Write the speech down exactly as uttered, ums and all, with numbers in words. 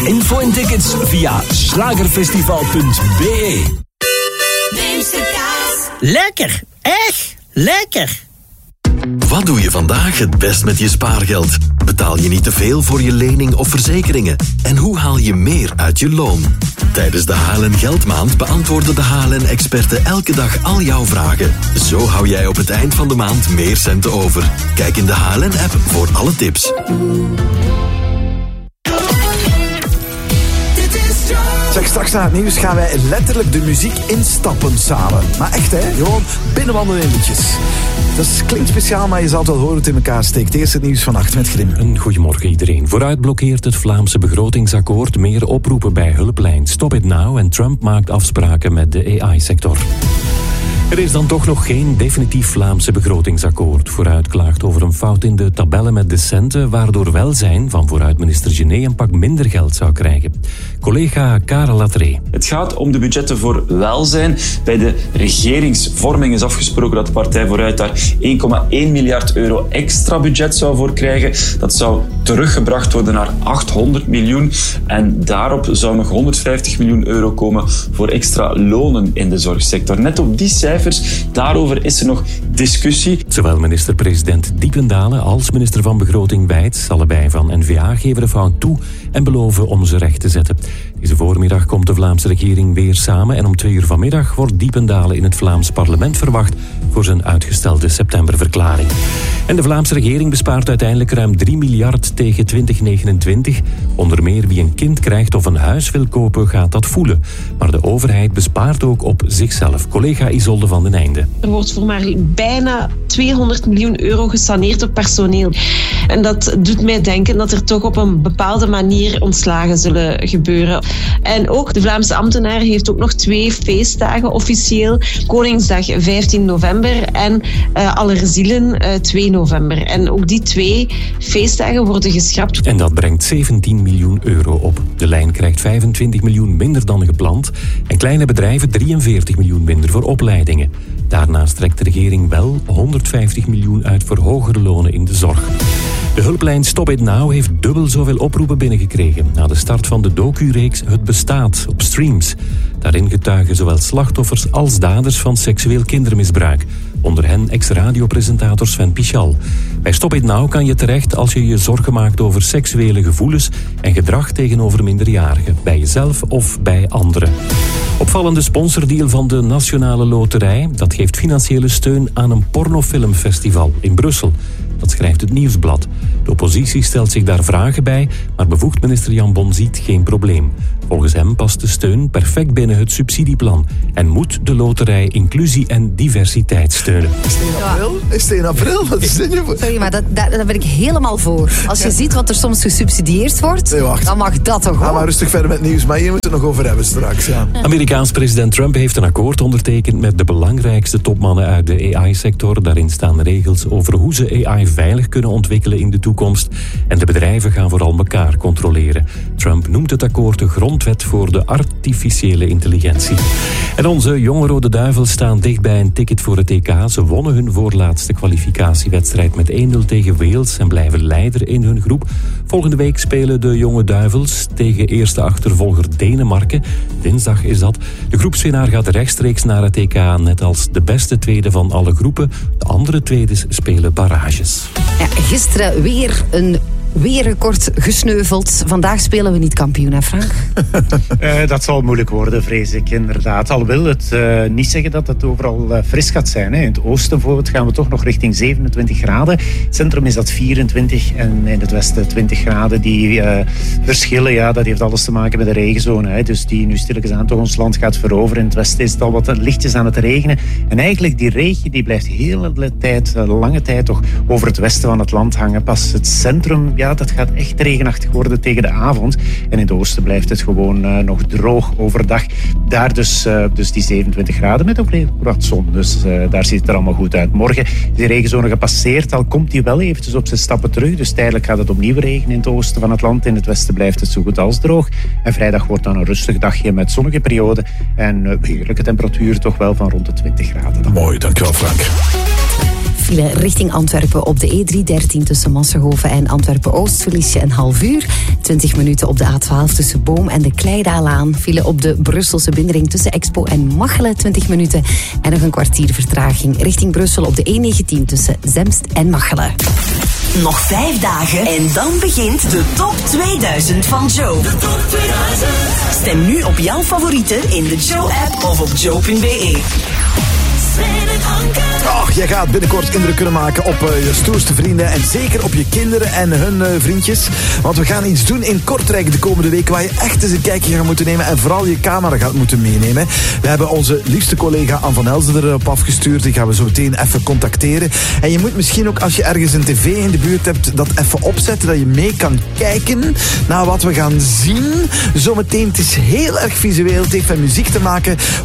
Info en tickets via slagerfestival punt b e. Beemsterkaas. Lekker, echt lekker. Wat doe je vandaag het best met je spaargeld? Betaal je niet te veel voor je lening of verzekeringen? En hoe haal je meer uit je loon? Tijdens de H L N Geldmaand beantwoorden de H L N-experten elke dag al jouw vragen. Zo hou jij op het eind van de maand meer centen over. Kijk in de H L N-app voor alle tips. Zeg, straks na het nieuws gaan wij letterlijk de muziek instappen samen. Maar echt, hè? Gewoon binnenwandelen in liedjes. Dat klinkt speciaal, maar je zal het wel horen hoe het in elkaar steekt. Eerst het nieuws van acht met Grim. Een goedemorgen iedereen. Vooruit blokkeert het Vlaamse begrotingsakkoord meer oproepen bij hulplijn Stop It Now en Trump maakt afspraken met de A I-sector. Er is dan toch nog geen definitief Vlaamse begrotingsakkoord. Vooruit klaagt over een fout in de tabellen met de centen, waardoor welzijn van vooruit-minister Gené een pak minder geld zou krijgen. Collega Karel Latree. Het gaat om de budgetten voor welzijn. Bij de regeringsvorming is afgesproken dat de Partij Vooruit daar één komma één miljard euro extra budget zou voor krijgen. Dat zou teruggebracht worden naar achthonderd miljoen. En daarop zou nog honderdvijftig miljoen euro komen voor extra lonen in de zorgsector. Net op die cijfers, daarover is er nog discussie. Zowel minister-president Diependalen als minister van Begroting Wijts, allebei van N V A, geven de fout toe en beloven om ze recht te zetten. Deze voormiddag komt de Vlaamse regering weer samen en om twee uur vanmiddag wordt Diependalen in het Vlaams parlement verwacht voor zijn uitgestelde septemberverklaring. En de Vlaamse regering bespaart uiteindelijk ruim drie miljard tegen twintig negenentwintig. Onder meer wie een kind krijgt of een huis wil kopen gaat dat voelen. Maar de overheid bespaart ook op zichzelf. Collega Isolde van den Einde. Er wordt voor maar bijna tweehonderd miljoen euro gesaneerd op personeel. En dat doet mij denken dat er toch op een bepaalde manier ontslagen zullen gebeuren. En ook de Vlaamse ambtenaar heeft ook nog twee feestdagen officieel. Koningsdag vijftien november en uh, Allerzielen uh, twee november. En ook die twee feestdagen worden geschrapt. En dat brengt zeventien miljoen euro op. De lijn krijgt vijfentwintig miljoen minder dan gepland. En kleine bedrijven drieënveertig miljoen minder voor opleidingen. Daarnaast trekt de regering wel honderdvijftig miljoen uit voor hogere lonen in de zorg. De hulplijn Stop It Now heeft dubbel zoveel oproepen binnengekregen na de start van de docu-reeks Het Bestaat op Streams. Daarin getuigen zowel slachtoffers als daders van seksueel kindermisbruik. Onder hen ex-radiopresentator Sven Pichal. Bij Stop It Now kan je terecht als je je zorgen maakt over seksuele gevoelens en gedrag tegenover minderjarigen, bij jezelf of bij anderen. Opvallende sponsordeal van de Nationale Loterij. Dat geeft financiële steun aan een pornofilmfestival in Brussel. Dat schrijft het Nieuwsblad. De oppositie stelt zich daar vragen bij, maar bevoegd minister Jan Bon ziet geen probleem. Volgens hem past de steun perfect binnen het subsidieplan en moet de loterij inclusie en diversiteit steunen. Is het in april? Is het in april? Wat is dit nu voor? Sorry, maar dat, dat, daar ben ik helemaal voor. Als je ja. ziet wat er soms gesubsidieerd wordt, nee, dan mag dat toch ook. Ga maar rustig verder met nieuws, maar hier moeten we het nog over hebben straks. Ja. Amerikaans president Trump heeft een akkoord ondertekend met de belangrijkste topmannen uit de A I-sector. Daarin staan regels over hoe ze A I veilig kunnen ontwikkelen in de toekomst. En de bedrijven gaan vooral elkaar controleren. Trump noemt het akkoord de grondwet voor de artificiële intelligentie. En onze jonge Rode Duivels staan dicht bij een ticket voor het E K. Ze wonnen hun voorlaatste kwalificatiewedstrijd met één nul tegen Wales en blijven leider in hun groep. Volgende week spelen de jonge Duivels tegen eerste achtervolger Denemarken. Dinsdag is dat. De groepswinnaar gaat rechtstreeks naar het E K, net als de beste tweede van alle groepen. De andere tweedes spelen barrages. Ja, gisteren weer een weerrecord gesneuveld. Vandaag spelen we niet kampioen, hè Frank? uh, dat zal moeilijk worden, vrees ik inderdaad. Al wil het uh, niet zeggen dat het overal uh, fris gaat zijn. Hè. In het oosten bijvoorbeeld gaan we toch nog richting zevenentwintig graden. In het centrum is dat vierentwintig en in het westen twintig graden. Die uh, verschillen, ja, dat heeft alles te maken met de regenzone. Hè. Dus die nu stilletjes aan toch ons land gaat veroveren. In het westen is het al wat lichtjes aan het regenen. En eigenlijk die regen die blijft heel de tijd, uh, lange tijd toch over het westen van het land hangen. Pas het centrum, ja, dat gaat echt regenachtig worden tegen de avond. En in het oosten blijft het gewoon uh, nog droog overdag. Daar dus, uh, dus die zevenentwintig graden met ook wat zon. Dus uh, daar ziet het er allemaal goed uit. Morgen is die regenzone gepasseerd. Al komt die wel eventjes op zijn stappen terug. Dus tijdelijk gaat het opnieuw regenen in het oosten van het land. In het westen blijft het zo goed als droog. En vrijdag wordt dan een rustig dagje met zonnige periode. En uh, heerlijke temperatuur toch wel van rond de twintig graden. Dan. Mooi, dankjewel Frank. File richting Antwerpen op de E driehonderddertien tussen Massenhoven en Antwerpen-Oost verlies je een half uur. twintig minuten op de A twaalf tussen Boom en de Kleidaalaan. File op de Brusselse binnenring tussen Expo en Machelen, twintig minuten. En nog een kwartier vertraging richting Brussel op de E negentien tussen Zemst en Machelen. Nog vijf dagen en dan begint de top tweeduizend van Joe. De top tweeduizend. Stem nu op jouw favorieten in de Joe-app of op joe punt b e. Ach, jij gaat binnenkort indruk kunnen maken op uh, je stoerste vrienden en zeker op je kinderen en hun uh, vriendjes. Want we gaan iets doen in Kortrijk de komende week waar je echt eens een kijkje gaat moeten nemen en vooral je camera gaat moeten meenemen. We hebben onze liefste collega Anne van Elzen erop afgestuurd. Die gaan we zo meteen even contacteren. En je moet misschien ook als je ergens een tv in de buurt hebt dat even opzetten, dat je mee kan kijken naar wat we gaan zien. Zometeen, het is heel erg visueel, het heeft met muziek te maken.